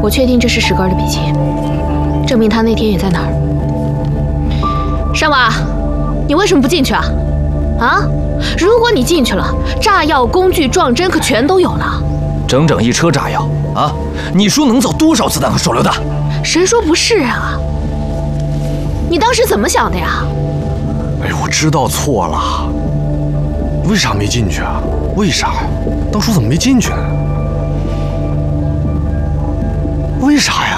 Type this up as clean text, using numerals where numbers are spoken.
我确定这是石根的笔记，证明他那天也在那儿。山娃，你为什么不进去啊？啊？如果你进去了，炸药、工具、撞针可全都有了。 整整一车炸药啊！你说能造多少子弹和手榴弹？ 谁说不是啊？你当时怎么想的呀？ 哎呦，我知道错了，为啥没进去啊？为啥呀？当初怎么没进去呢？为啥呀？